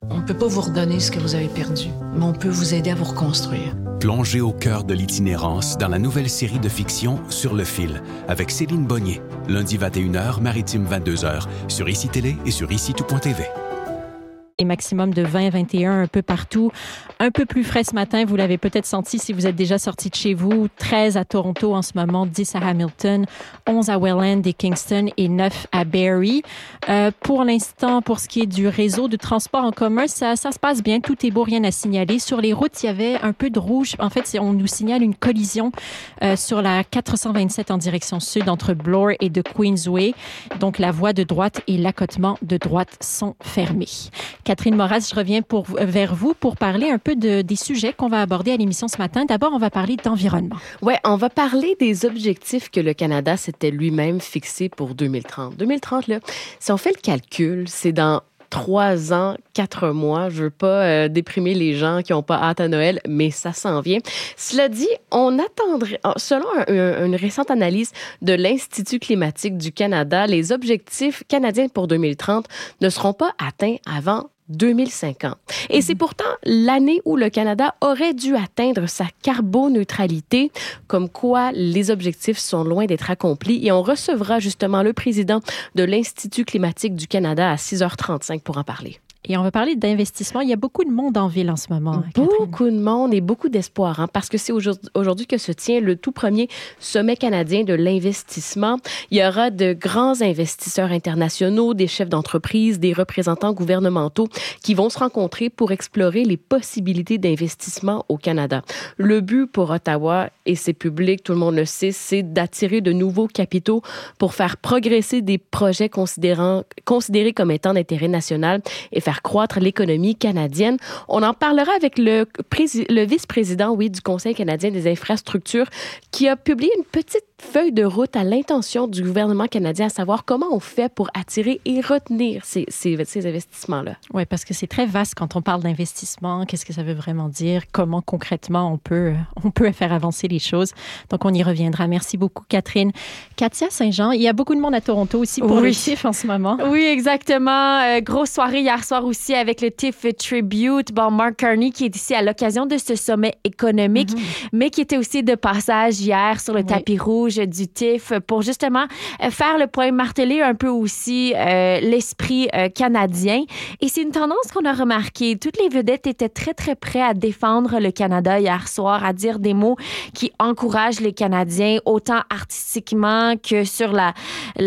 On ne peut pas vous redonner ce que vous avez perdu, mais on peut vous aider à vous reconstruire. Plongez au cœur de l'itinérance dans la nouvelle série de fiction Sur le fil avec Céline Bonnier. Lundi 21h, Maritime 22h, sur ICI Télé et sur ICI-tout.tv. Et maximum de 20 à 21 un peu partout. Un peu plus frais ce matin, vous l'avez peut-être senti si vous êtes déjà sorti de chez vous. 13 à Toronto en ce moment, 10 à Hamilton, 11 à Welland et Kingston et 9 à Barrie. Pour l'instant, pour ce qui est du réseau de transport en commun, ça se passe bien. Tout est beau, rien à signaler. Sur les routes, il y avait un peu de rouge. En fait, on nous signale une collision sur la 427 en direction sud entre Bloor et de Queensway. Donc, la voie de droite et l'accotement de droite sont fermés. Catherine Moras, je reviens vers vous pour parler un peu des sujets qu'on va aborder à l'émission ce matin. D'abord, on va parler d'environnement. Oui, on va parler des objectifs que le Canada s'était lui-même fixés pour 2030. 2030, là, si on fait le calcul, c'est dans 3 ans, 4 mois. Je veux pas déprimer les gens qui n'ont pas hâte à Noël, mais ça s'en vient. Cela dit, on attendrait, selon une récente analyse de l'Institut climatique du Canada, les objectifs canadiens pour 2030 ne seront pas atteints avant 2050. Et c'est pourtant l'année où le Canada aurait dû atteindre sa carboneutralité, comme quoi les objectifs sont loin d'être accomplis. Et on recevra justement le président de l'Institut climatique du Canada à 6h35 pour en parler. Et on va parler d'investissement. Il y a beaucoup de monde en ville en ce moment. Beaucoup de monde et beaucoup d'espoir, hein, parce que c'est aujourd'hui que se tient le tout premier sommet canadien de l'investissement. Il y aura de grands investisseurs internationaux, des chefs d'entreprise, des représentants gouvernementaux qui vont se rencontrer pour explorer les possibilités d'investissement au Canada. Le but pour Ottawa, et c'est public, tout le monde le sait, c'est d'attirer de nouveaux capitaux pour faire progresser des projets considérés comme étant d'intérêt national et faire croître l'économie canadienne. On en parlera avec le vice-président, du Conseil canadien des infrastructures, qui a publié une petite feuille de route à l'intention du gouvernement canadien, à savoir comment on fait pour attirer et retenir ces investissements-là. Oui, parce que c'est très vaste quand on parle d'investissement. Qu'est-ce que ça veut vraiment dire? Comment concrètement on peut faire avancer les choses? Donc, on y reviendra. Merci beaucoup, Catherine. Katia Saint-Jean, il y a beaucoup de monde à Toronto aussi pour le TIFF en ce moment. Oui, exactement. Grosse soirée hier soir aussi avec le TIFF Tribute. Bon, Mark Carney qui est ici à l'occasion de ce sommet économique, mais qui était aussi de passage hier sur le tapis rouge du TIFF pour justement faire le point, marteler un peu aussi l'esprit canadien. Et c'est une tendance qu'on a remarquée. Toutes les vedettes étaient très, très prêtes à défendre le Canada hier soir, à dire des mots qui encouragent les Canadiens, autant artistiquement que sur la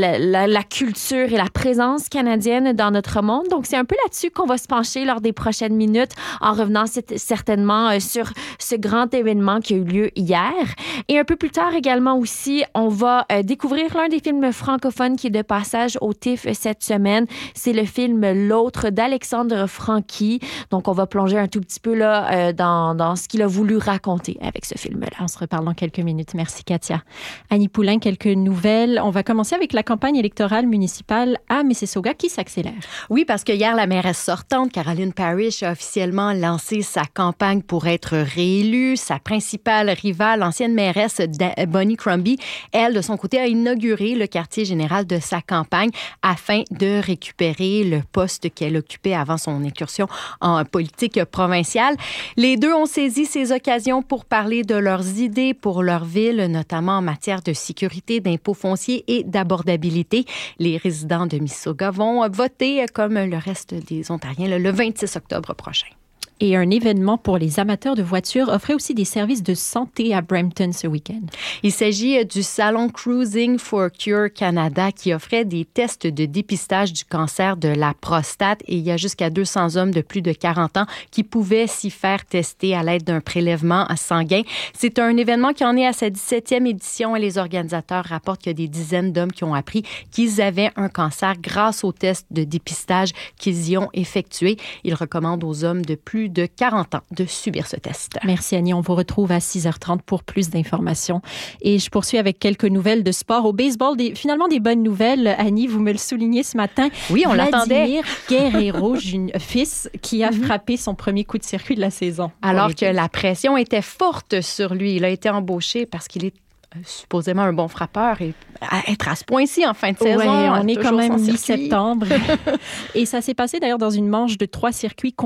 culture et la présence canadienne dans notre monde. Donc, c'est un peu là-dessus qu'on va se pencher lors des prochaines minutes en revenant certainement sur ce grand événement qui a eu lieu hier. Et un peu plus tard également aussi, on va découvrir l'un des films francophones qui est de passage au TIFF cette semaine. C'est le film L'autre d'Alexandre Franqui. Donc, on va plonger un tout petit peu là dans ce qu'il a voulu raconter avec ce film-là. On se reparle dans quelques minutes. Merci, Katia. Annie Poulain, quelques nouvelles. On va commencer avec la campagne électorale municipale à Mississauga qui s'accélère. Oui, parce que hier, la mairesse sortante, Caroline Parrish, a officiellement lancé sa campagne pour être réélue. Sa principale rivale, l'ancienne mairesse Bonnie Crombie, elle, de son côté, a inauguré le quartier général de sa campagne afin de récupérer le poste qu'elle occupait avant son incursion en politique provinciale. Les deux ont saisi ces occasions pour parler de leurs idées pour leur ville, notamment en matière de sécurité, d'impôts fonciers et d'abordabilité. Les résidents de Mississauga vont voter, comme le reste des Ontariens, le 26 octobre prochain. Et un événement pour les amateurs de voitures offrait aussi des services de santé à Brampton ce week-end. Il s'agit du salon Cruising for Cure Canada qui offrait des tests de dépistage du cancer de la prostate et il y a jusqu'à 200 hommes de plus de 40 ans qui pouvaient s'y faire tester à l'aide d'un prélèvement sanguin. C'est un événement qui en est à sa 17e édition et les organisateurs rapportent qu'il y a des dizaines d'hommes qui ont appris qu'ils avaient un cancer grâce aux tests de dépistage qu'ils y ont effectués. Ils recommandent aux hommes de plus de 40 ans de subir ce test. Merci Annie, on vous retrouve à 6h30 pour plus d'informations. Et je poursuis avec quelques nouvelles de sport. Au baseball, finalement des bonnes nouvelles. Annie, vous me le soulignez ce matin. Oui, on l'attendait. Vladimir Guerrero, fils, qui a frappé son premier coup de circuit de la saison. Alors que la pression était forte sur lui. Il a été embauché parce qu'il est supposément un bon frappeur et être à ce point-ci en fin de saison. Ouais, on est quand même mi-septembre. Et ça s'est passé d'ailleurs dans une manche de 3 circuits